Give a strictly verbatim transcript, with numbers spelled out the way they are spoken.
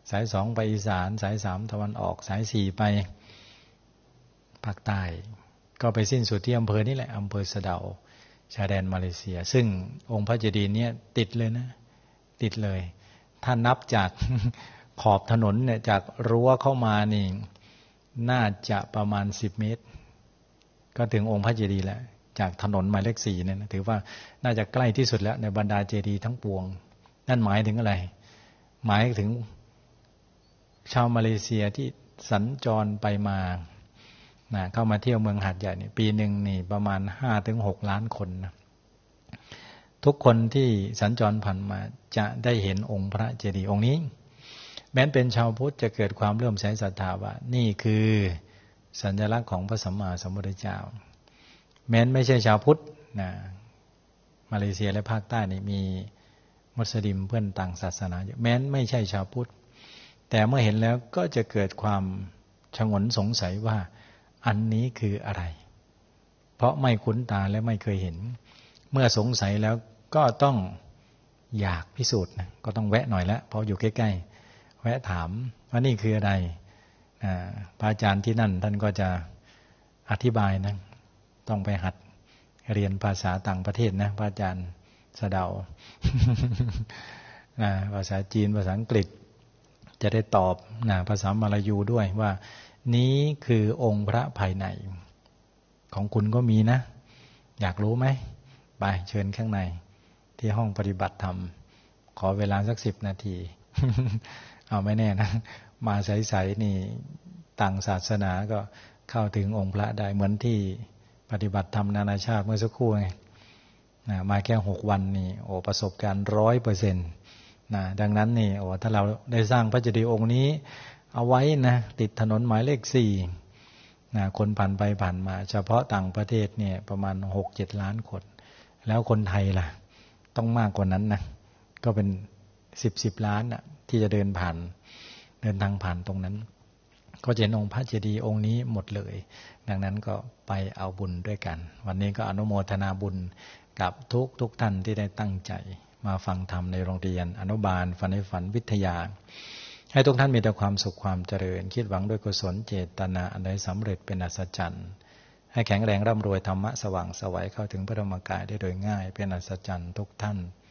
สายสองไปอีสานสายสามตะวันออกสายสี่ไปภาคใต้ก็ไปสิ้นสุดที่อำเภอนี่แหละอำเภอสะเดาชายแดนมาเลเซียซึ่งองค์พระเจดีย์เนี่ยติดเลยนะติดเลยถ้านับจากขอบถนนเนี่ยจากรั้วเข้ามานี่น่าจะประมาณสิบเมตรก็ถึงองค์พระเจดีย์แล้วจากถนนหมายเลขสี่เนี่ยนะถือว่าน่าจะใกล้ที่สุดแล้วในบรรดาเจดีย์ทั้งปวงนั่นหมายถึงอะไรหมายถึงชาวมาเลเซียที่สัญจรไปมานะเข้ามาเที่ยวเมืองหาดใหญ่นี่ปีหนึ่งนี่ประมาณ ห้าถึงหก ล้านคนนะทุกคนที่สัญจรผ่านมาจะได้เห็นองค์พระเจดีย์องค์นี้แม้เป็นชาวพุทธจะเกิดความเลื่อมใสศรัทธาว่านี่คือสัญลักษณ์ของพระสัมมาสัมพุทธเจ้าแม้ไม่ใช่ชาวพุทธนะมาเลเซียและภาคใต้นี่มีมุสลิมเพื่อนต่างศาสนาแม้ไม่ใช่ชาวพุทธแต่เมื่อเห็นแล้วก็จะเกิดความฉงนสงสัยว่าอันนี้คืออะไรเพราะไม่คุ้นตาและไม่เคยเห็นเมื่อสงสัยแล้วก็ต้องอยากพิสูจน์นะก็ต้องแวะหน่อยแล้วเพราะอยู่ใกล้ๆแวะถามว่านี่คืออะไรพระอาจารย์ที่นั่นท่านก็จะอธิบายนะต้องไปหัดเรียนภาษาต่างประเทศนะพระอาจารย์สะเดา ภาษาจีนภาษาอังกฤษจะได้ตอบนะภาษามาลายูด้วยว่านี้คือองค์พระภายในของคุณก็มีนะอยากรู้ไหมไปเชิญข้างในที่ห้องปฏิบัติธรรมขอเวลาสักสิบนาที เอาไม่แน่นะมาใสๆนี่ต่างศาสนาก็เข้าถึงองค์พระได้เหมือนที่ปฏิบัติธรรมนานาชาติเมื่อสักครู่ไงนะมาแค่หกวันนี่โอ้ประสบการณ์ร้อยเปอร์เซ็นต์นะดังนั้นนี่โอ้ถ้าเราได้สร้างพระเจดีย์องค์นี้เอาไว้นะติดถนนหมายเลขสี่นะคนผ่านไปผ่านมาเฉพาะต่างประเทศเนี่ยประมาณหกเจ็ดล้านคนแล้วคนไทยล่ะต้องมากกว่านั้นนะก็เป็นสิบสิบล้านอ่ะที่จะเดินผ่านเดินทางผ่านตรงนั้นก็จะเห็นองค์พระเจดีย์องค์นี้หมดเลยดังนั้นก็ไปเอาบุญด้วยกันวันนี้ก็อนุโมทนาบุญกับทุกทุกท่านที่ได้ตั้งใจมาฟังธรรมในโรงเรียนอนุบาลฝันในฝันวิทยาให้ทุกท่านมีแต่ความสุขความเจริญคิดหวังด้วยกุศลเจตนาอันใดสำเร็จเป็นอัศจรรย์ให้แข็งแรงร่ำรวยธรรมะสว่างไสวเข้าถึงพระธรรมกายได้โดยง่ายเป็นอัศจรรย์ทุกท่าน